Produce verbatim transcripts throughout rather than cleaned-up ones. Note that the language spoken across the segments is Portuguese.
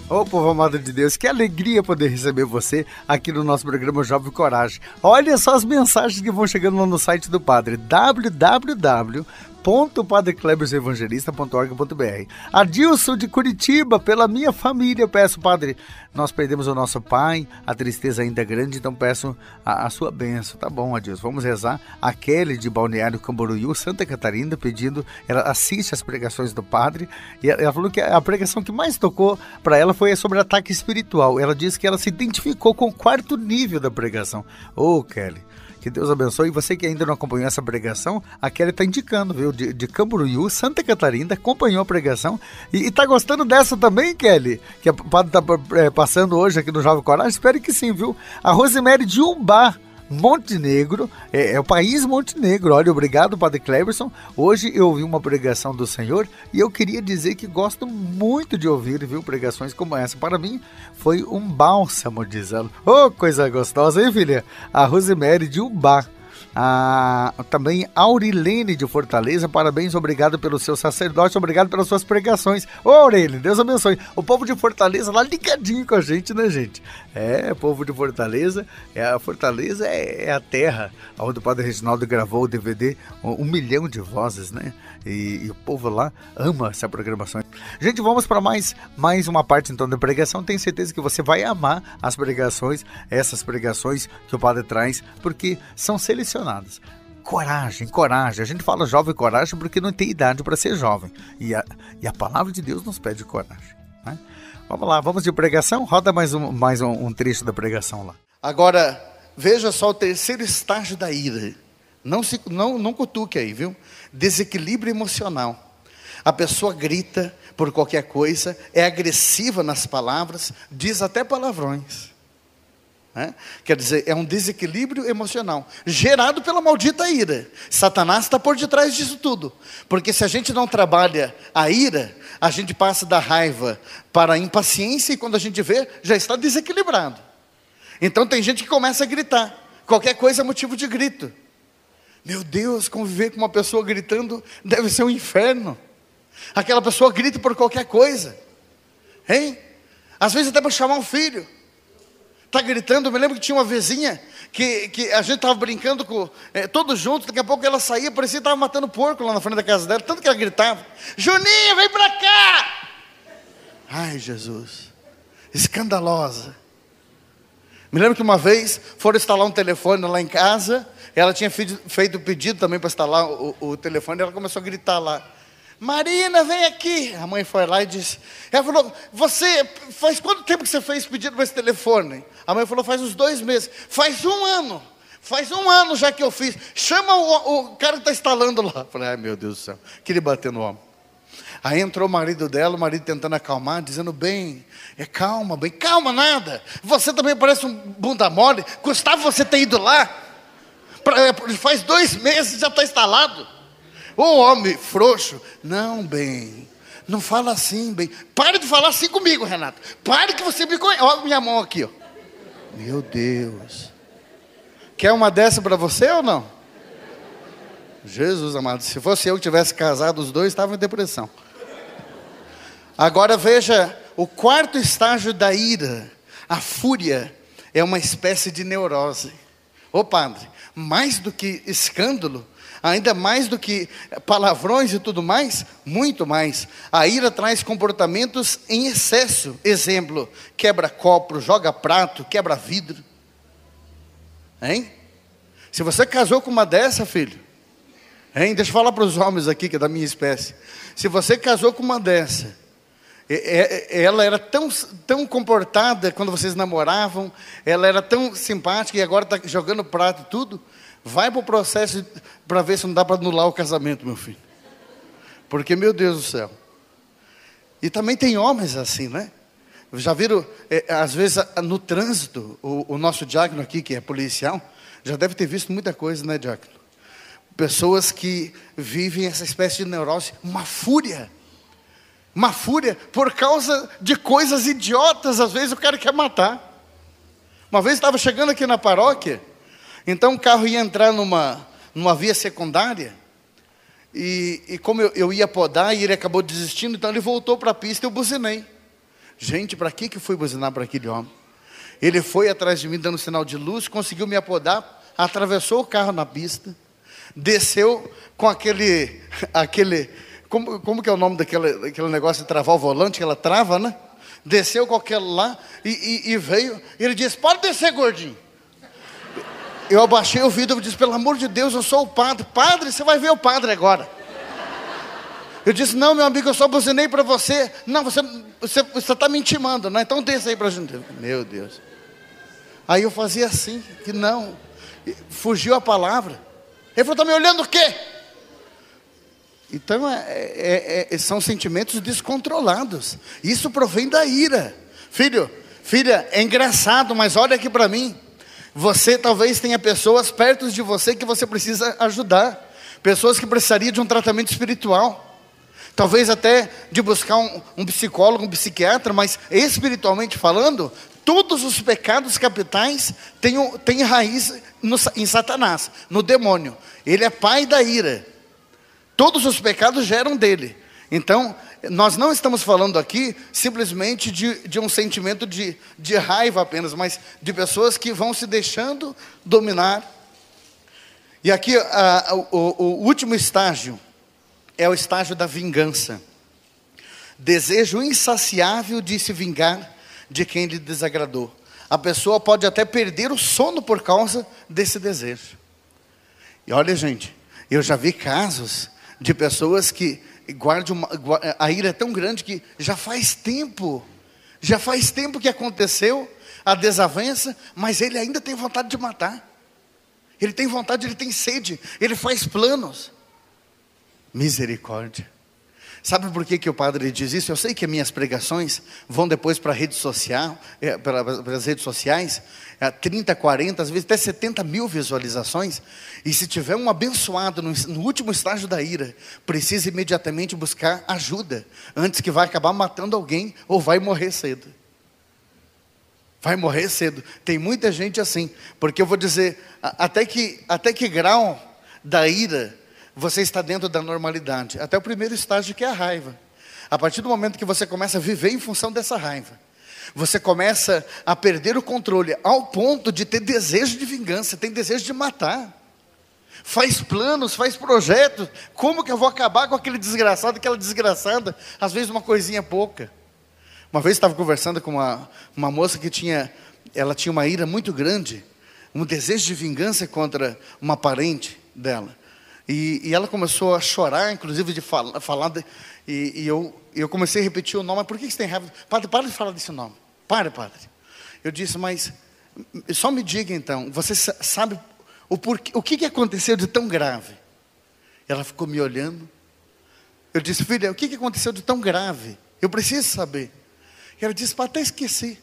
Ô povo amado de Deus, que alegria poder receber você aqui no nosso programa Jovem Coragem. Olha só as mensagens que vão chegando lá no site do Padre, w w w ponto padre cleberson evangelista ponto org ponto b r. Adilson de Curitiba, pela minha família, eu peço, Padre, nós perdemos o nosso pai, a tristeza ainda é grande, então peço a, a sua bênção. Tá bom, Adilson, vamos rezar. A Kelly de Balneário Camboriú, Santa Catarina, pedindo, ela assiste as pregações do Padre, e ela, ela falou que a pregação que mais tocou para ela foi sobre ataque espiritual. Ela disse que ela se identificou com o quarto nível da pregação. Ô, Kelly, que Deus abençoe. E você que ainda não acompanhou essa pregação, a Kelly está indicando, viu? De, de Camboriú, Santa Catarina, acompanhou a pregação. E está gostando dessa também, Kelly? Que a Padre está é, passando hoje aqui no Jovem Coragem? Espero que sim, viu? A Rosemary de Ubá, Montenegro, é, é o país Montenegro. Olha, obrigado, Padre Cleberson. Hoje eu ouvi uma pregação do Senhor e eu queria dizer que gosto muito de ouvir, viu, pregações como essa. Para mim foi um bálsamo, diz ela. Oh, coisa gostosa, hein, filha? A Rosemary de Ubá. Ah, também Aurilene de Fortaleza, parabéns, obrigado pelo seu sacerdote, obrigado pelas suas pregações. Ô, Aurilene, Deus abençoe. O povo de Fortaleza lá ligadinho com a gente, né, gente? É, povo de Fortaleza, é, a Fortaleza é, é a terra onde o Padre Reginaldo gravou o D V D Um, um Milhão de Vozes, né? E, e o povo lá ama essa programação. Gente, vamos para mais, mais uma parte então da pregação. Tenho certeza que você vai amar as pregações, essas pregações que o Padre traz, porque são selecionadas. Coragem, coragem. A gente fala jovem coragem porque não tem idade para ser jovem. E a, e a palavra de Deus nos pede coragem, né? Vamos lá, vamos de pregação? Roda mais um, mais um, um trecho da pregação lá. Agora, veja só o terceiro estágio da ira. Não, se, não, não cutuque aí, viu? Desequilíbrio emocional. A pessoa grita por qualquer coisa, é agressiva nas palavras, diz até palavrões. É? Quer dizer, é um desequilíbrio emocional gerado pela maldita ira. Satanás está por detrás disso tudo, porque se a gente não trabalha a ira, a gente passa da raiva para a impaciência, e quando a gente vê, já está desequilibrado. Então tem gente que começa a gritar, qualquer coisa é motivo de grito. Meu Deus, conviver com uma pessoa gritando deve ser um inferno. Aquela pessoa grita por qualquer coisa, hein? Às vezes até para chamar um filho, está gritando. Eu me lembro que tinha uma vizinha que, que a gente estava brincando com, é, todos juntos. Daqui a pouco ela saía, parecia que estava matando porco lá na frente da casa dela, tanto que ela gritava: Juninho, vem para cá! Ai, Jesus, escandalosa. Me lembro que uma vez foram instalar um telefone lá em casa. Ela tinha feito o pedido também para instalar o, o telefone. Ela começou a gritar lá: Marina, vem aqui. A mãe foi lá e disse, ela falou: você, faz quanto tempo que você fez pedido para esse telefone? A mãe falou: faz uns dois meses. Faz um ano, faz um ano já que eu fiz. Chama o, o cara que está instalando lá. Eu falei: ai, meu Deus do céu, queria bater no homem. Aí entrou o marido dela, o marido tentando acalmar, dizendo: bem, é calma, bem, calma nada. Você também parece um bunda mole. Gustavo, você ter ido lá, pra, faz dois meses já está instalado. O homem frouxo: não, bem, não fala assim, bem. Pare de falar assim comigo, Renato. Pare que você me conhece. Olha minha mão aqui, ó. Meu Deus. Quer uma dessa para você ou não? Jesus amado, se fosse eu que tivesse casado, os dois estavam em depressão. Agora veja, o quarto estágio da ira, a fúria, é uma espécie de neurose. Ô padre, mais do que escândalo, ainda mais do que palavrões e tudo mais, muito mais. A ira traz comportamentos em excesso. Exemplo: quebra copo, joga prato, quebra vidro. Hein? Se você casou com uma dessa, filho, hein? Deixa eu falar para os homens aqui, que é da minha espécie. Se você casou com uma dessa, ela era tão, tão comportada quando vocês namoravam, ela era tão simpática e agora está jogando prato e tudo, vai para o processo para ver se não dá para anular o casamento, meu filho. Porque, meu Deus do céu. E também tem homens assim, né? Já viram, é, às vezes no trânsito, o, o nosso diácono aqui, que é policial, já deve ter visto muita coisa, né, diácono? Pessoas que vivem essa espécie de neurose, uma fúria. Uma fúria por causa de coisas idiotas. Às vezes o cara quer matar. Uma vez estava chegando aqui na paróquia, então o carro ia entrar numa, numa via secundária, e, e como eu, eu ia podar, e ele acabou desistindo, então ele voltou para a pista e eu buzinei. Gente, para que que fui buzinar para aquele homem? Ele foi atrás de mim dando sinal de luz, conseguiu me apodar, atravessou o carro na pista, desceu com aquele, aquele como, como que é o nome daquele, daquele negócio de travar o volante, que ela trava, né? Desceu com aquele lá e, e, e veio, e ele disse, pode descer, gordinho. Eu abaixei o vidro e disse, pelo amor de Deus, eu sou o padre. Padre, você vai ver o padre agora. Eu disse, não, meu amigo, eu só buzinei para você. Não, você você você está me intimando, né? Então desça aí para a gente. Meu Deus. Aí eu fazia assim, que não. Fugiu a palavra. Ele falou, está me olhando o quê? Então, é, é, é, são sentimentos descontrolados. Isso provém da ira. Filho, filha, é engraçado, mas olha aqui para mim. Você talvez tenha pessoas perto de você que você precisa ajudar. Pessoas que precisariam de um tratamento espiritual. Talvez até de buscar um, um psicólogo, um psiquiatra, mas espiritualmente falando, todos os pecados capitais têm, têm raiz no, em Satanás, no demônio. Ele é pai da ira. Todos os pecados geram dele. Então, nós não estamos falando aqui simplesmente de, de um sentimento de, de raiva apenas, mas de pessoas que vão se deixando dominar. E aqui a, o, o último estágio é o estágio da vingança. Desejo insaciável de se vingar de quem lhe desagradou. A pessoa pode até perder o sono por causa desse desejo. E olha, gente, eu já vi casos de pessoas que guardam uma, a ira é tão grande que já faz tempo, já faz tempo que aconteceu a desavença, mas ele ainda tem vontade de matar. Ele tem vontade, ele tem sede, ele faz planos. Misericórdia. Sabe por que, que o padre diz isso? Eu sei que minhas pregações vão depois para a rede social, é, para, para as redes sociais, é, trinta, quarenta, às vezes até setenta mil visualizações. E se tiver um abençoado no, no último estágio da ira, precisa imediatamente buscar ajuda, antes que vai acabar matando alguém ou vai morrer cedo. Vai morrer cedo. Tem muita gente assim, porque eu vou dizer, até que, até que grau da ira você está dentro da normalidade? Até o primeiro estágio, que é a raiva. A partir do momento que você começa a viver em função dessa raiva, você começa a perder o controle, ao ponto de ter desejo de vingança, tem desejo de matar. Faz planos, faz projetos. Como que eu vou acabar com aquele desgraçado, aquela desgraçada? Às vezes uma coisinha pouca. Uma vez eu estava conversando com uma, uma moça que tinha, ela tinha uma ira muito grande, um desejo de vingança contra uma parente dela. E, e ela começou a chorar, inclusive de fala, falar, de, e, e eu, eu comecei a repetir o nome. Mas por que você tem raiva? Padre, para de falar desse nome. Para, padre. Eu disse, mas só me diga então, você sabe o, porquê, o que, que aconteceu de tão grave? Ela ficou me olhando. Eu disse, filha, o que, que aconteceu de tão grave? Eu preciso saber. E ela disse, até esqueci.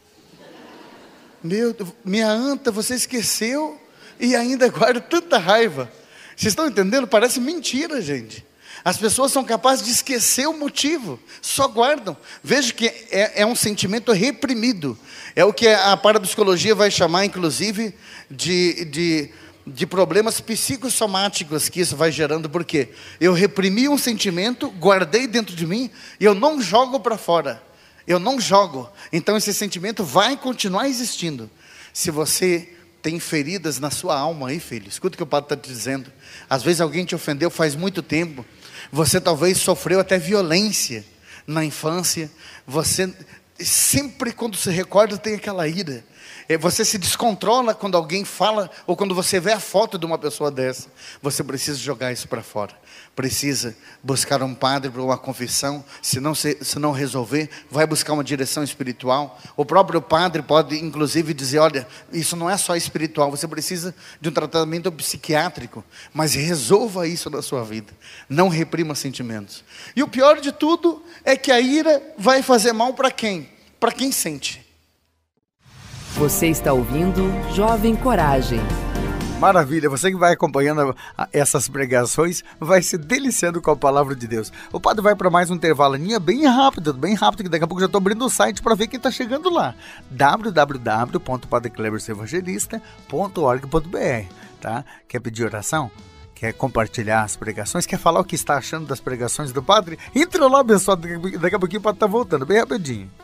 Meu, minha anta, você esqueceu e ainda guarda tanta raiva. Vocês estão entendendo? Parece mentira, gente. As pessoas são capazes de esquecer o motivo, só guardam. Veja que é, é um sentimento reprimido. É o que a parapsicologia vai chamar, inclusive, de, de, de problemas psicossomáticos que isso vai gerando. Por quê? Eu reprimi um sentimento, guardei dentro de mim, e eu não jogo para fora. Eu não jogo. Então esse sentimento vai continuar existindo. Se você tem feridas na sua alma aí, filho, escuta o que o padre está te dizendo. Às vezes alguém te ofendeu faz muito tempo. Você talvez sofreu até violência na infância. Você sempre, quando se recorda, tem aquela ira. Você se descontrola quando alguém fala, ou quando você vê a foto de uma pessoa dessa. Você precisa jogar isso para fora. Precisa buscar um padre para uma confissão. Se não, se, se não resolver, vai buscar uma direção espiritual. O próprio padre pode inclusive dizer, olha, isso não é só espiritual, você precisa de um tratamento psiquiátrico. Mas resolva isso na sua vida. Não reprima sentimentos. E o pior de tudo é que a ira vai fazer mal para quem? Para quem sente. Você está ouvindo Jovem Coragem. Maravilha, você que vai acompanhando essas pregações vai se deliciando com a palavra de Deus. O padre vai para mais um intervalo bem rápido, bem rápido, que daqui a pouco já estou abrindo o site para ver quem está chegando lá. w w w ponto padre cleberson evangelista ponto org ponto b r, tá? Quer pedir oração? Quer compartilhar as pregações? Quer falar o que está achando das pregações do padre? Entra lá, abençoado, daqui a pouquinho o padre está voltando, bem rapidinho.